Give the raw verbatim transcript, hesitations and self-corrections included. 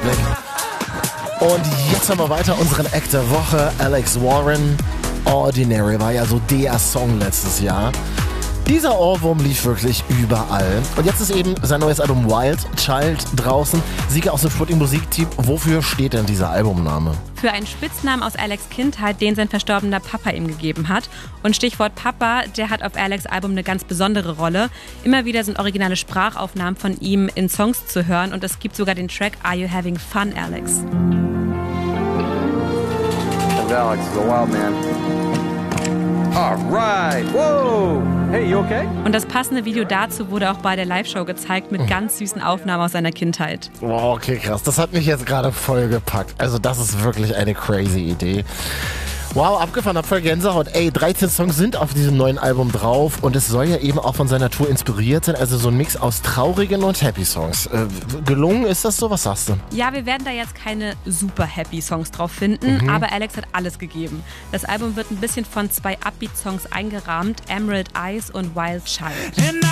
Rückblick. Und jetzt haben wir weiter unseren Act der Woche. Alex Warren, Ordinary, war ja so der Song letztes Jahr. Dieser Ohrwurm lief wirklich überall. Und jetzt ist eben sein neues Album Wild Child draußen. Sieger aus dem Sputnik Musikteam. Wofür steht denn dieser Albumname? Für einen Spitznamen aus Alex' Kindheit, den sein verstorbener Papa ihm gegeben hat. Und Stichwort Papa, der hat auf Alex' Album eine ganz besondere Rolle. Immer wieder sind originale Sprachaufnahmen von ihm in Songs zu hören. Und es gibt sogar den Track Are You Having Fun, Alex? Alex is a wild man. All right. Whoa. Hey, you okay? Und das passende Video dazu wurde auch bei der Live-Show gezeigt mit ganz süßen Aufnahmen aus seiner Kindheit. Wow, okay, krass. Das hat mich jetzt gerade voll gepackt. Also das ist wirklich eine crazy Idee. Wow, abgefahren, hab voll Gänsehaut. Ey, dreizehn Songs sind auf diesem neuen Album drauf und es soll ja eben auch von seiner Tour inspiriert sein. Also so ein Mix aus traurigen und Happy Songs. Äh, gelungen ist das so? Was sagst du? Ja, wir werden da jetzt keine super Happy Songs drauf finden, mhm. aber Alex hat alles gegeben. Das Album wird ein bisschen von zwei Upbeat-Songs eingerahmt, Emerald Eyes und Wild Child.